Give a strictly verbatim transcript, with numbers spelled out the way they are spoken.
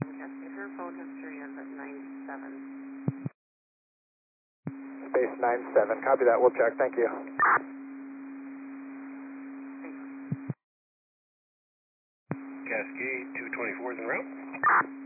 Cascade, her phone history ends at ninety-seven. Space nine seven, copy that, we'll check, thank you. Thanks. Cascade two twenty-four is en route.